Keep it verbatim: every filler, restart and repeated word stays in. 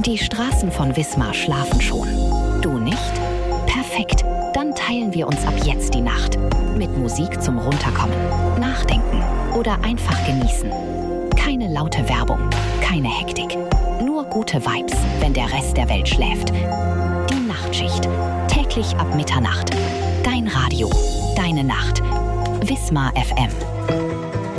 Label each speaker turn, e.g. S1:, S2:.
S1: Die Straßen von Wismar schlafen schon. Du nicht? Perfekt. Dann teilen wir uns ab jetzt die Nacht. Mit Musik zum Runterkommen, Nachdenken oder einfach genießen. Keine laute Werbung, keine Hektik. Nur gute Vibes, wenn der Rest der Welt schläft. Die Nachtschicht. Täglich ab Mitternacht. Dein Radio. Deine Nacht. Wismar F M.